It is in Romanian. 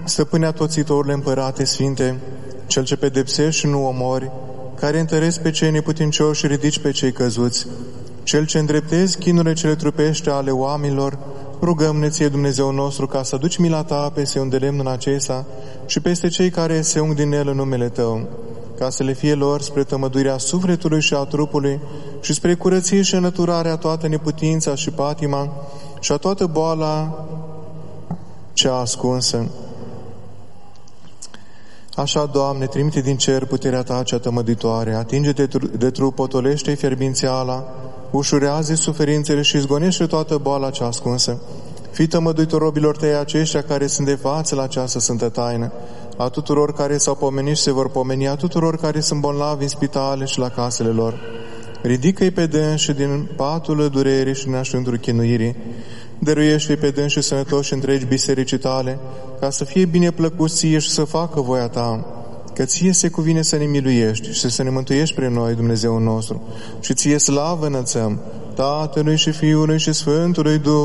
Stăpâne atoțitorule, Împărate Sfinte, Cel ce pedepsești și nu omori, care întăresc pe cei neputincioși și ridici pe cei căzuți, Cel ce îndreptezi chinurile cele trupește ale oamenilor, rugăm-ne Ție, Dumnezeu nostru, ca să aduci mila Ta peste unde lemnul acesta și peste cei care se ung din el în numele Tău, ca să le fie lor spre tămăduirea sufletului și a trupului și spre curăție și înlăturarea toată neputința și patima și a toată boala cea ascunsă. Așa, Doamne, trimite din cer puterea Ta cea tămăduitoare, atinge de trup, potolește-i fierbințeala, ușurează suferințele și izgonește toată boala cea ascunsă. Fii tămăduitor robilor Tăi aceștia care sunt de față la această sfântă taină, a tuturor care s-au pomenit și se vor pomeni, a tuturor care sunt bolnavi în spitale și la casele lor. Ridică-i pe dânsi din patul durerii și din așântul chinuirii. Dăruiește-i pe dânsi sănătoși întregi bisericii Tale, ca să fie bine plăcut Ție și să facă voia Ta, că Ție se cuvine să ne miluiești și să ne mântuiești prin noi, Dumnezeu nostru, și Ție slavă înălțăm, Tatălui și Fiului și Sfântului Duh,